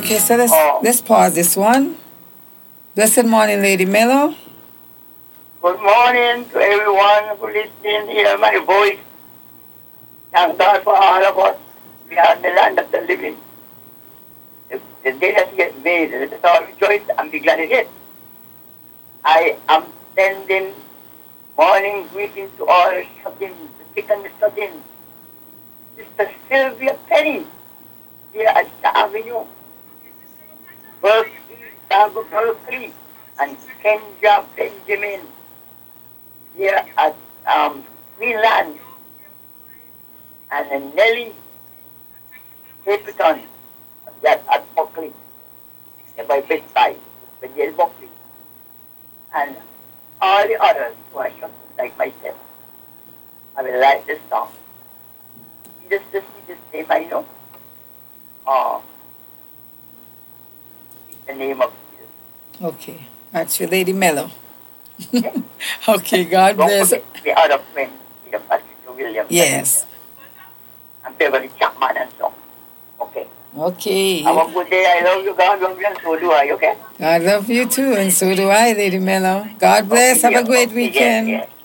Okay, so let's pause this one. Blessed morning, Lady Mello. Good morning to everyone who listening to hear my voice. Thank God for all of us. We are in the land of the living. The day that gets made, let us all rejoice and be glad in it. I am sending morning greetings to all the shut-ins, the sick and the shut-ins. Sister Sylvia Penny, here at the Avenue, Berkeley, and Kenja Benjamin, here at Greenland, and Nelly Capleton, that at Buckley, by bedside, with Yale Buckley, and all the others who are shut like myself. I will like this song. Just name I know. It's the name of Jesus. Okay, that's your Lady Mello. Okay, God bless. The other friend, the Patricia Williams. Yes. And Beverly Chapman and so. Okay. Okay. Have a good day. I love you. God love you, and so do I. Okay. God love you too, and so do I, Lady Mello. God bless. Okay, Have a great weekend. Yeah.